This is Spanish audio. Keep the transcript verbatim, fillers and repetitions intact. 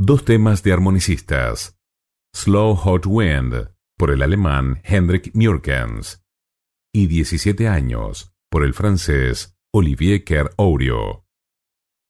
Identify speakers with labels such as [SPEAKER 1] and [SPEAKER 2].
[SPEAKER 1] Dos temas de armonicistas. Slow Hot Wind, por el alemán Hendrik Mürkens, y diecisiete años, por el francés Olivier Kerr-Aurio.